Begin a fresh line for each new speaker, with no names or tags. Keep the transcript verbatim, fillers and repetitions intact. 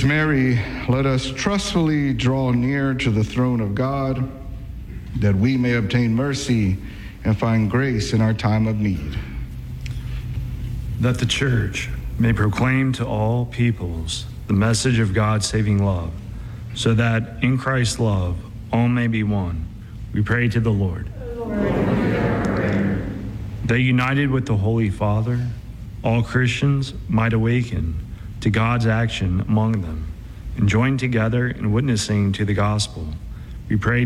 With Mary, let us trustfully draw near to the throne of God, that we may obtain mercy and find grace in our time of need.
That the church may proclaim to all peoples the message of God's saving love, so that in Christ's love all may be one. We pray to the Lord. That united with the Holy Father, all Christians might awaken to God's action among them and join together in witnessing to the gospel. We pray